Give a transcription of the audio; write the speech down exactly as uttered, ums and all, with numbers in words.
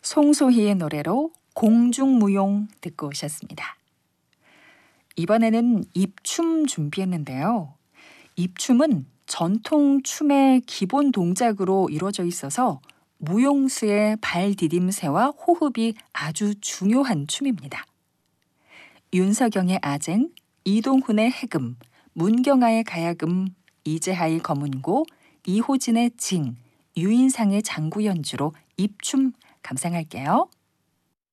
송소희의 노래로 공중무용 듣고 오셨습니다. 이번에는 입춤 준비했는데요. 입춤은 전통 춤의 기본 동작으로 이루어져 있어서 무용수의 발 디딤새와 호흡이 아주 중요한 춤입니다. 윤석영의 아쟁, 이동훈의 해금, 문경아의 가야금, 이재하의 검은고, 이호진의 징, 유인상의 장구 연주로 입춤 감상할게요.